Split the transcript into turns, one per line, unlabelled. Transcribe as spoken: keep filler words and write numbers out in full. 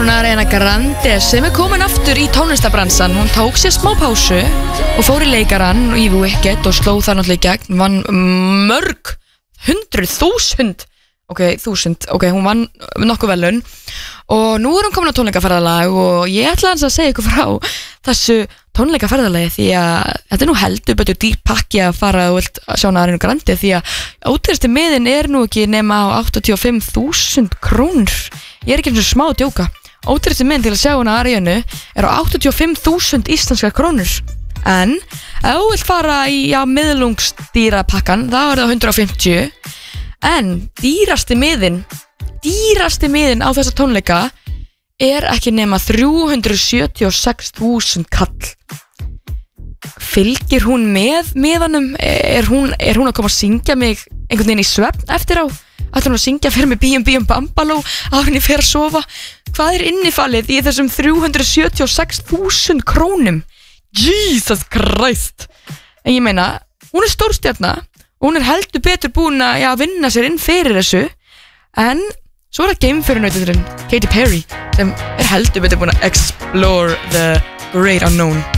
hún Ariana Grande sem er komin aftur í tónlistabransan. Hún tók sér smá pásu og fór í leikarann í The Wicked og sló það náttúrulega í gegn, vann mörg hundruð þúsund ok, þúsund, ok, hún vann nokkuð velun og nú er hún komin á tónleikaferðalag og ég ætla hans að segja ykkur frá þessu tónleikaferðalagi því að þetta er nú heldur betur dýr pakki að fara og vilt sjá hana Ariana Grande því að ódýrasti miðinn er nú ekki nema á áttatíu og fimm þúsund krónur. Ég er ekki eins og smá að djóka. Ódýrasti miðinn til að sjá hana Arianu er á áttatíu og fimm þúsund íslenskar krónur. En ef þú vilt fara í ja, miðlungsdýra pakkan þá er það hundrað og fimmtíu. En dýrasti miðinn dýrasti miðinn á þessa tónleika er ekki nema þrjú hundruð sjötíu og sex þúsund kall. Fylgir hún með miðanum? Er hún, er hún að koma að syngja mig einhvern veginn í svefn eftir á? Ætlar hún að syngja fyrir mig bíum bíum bambaló áður en ég fer að sofa? Hvað er innifalið í þessum þrjú hundruð sjötíu og sex þúsund krónum? Jesus Christ! En ég meina, hún er stórstjarna og hún er heldur betur búin að ja, vinna sér inn fyrir þessu. En svo er það geimferðarnauturinn Katy Perry sem er heldur betur búin að explore the great unknown.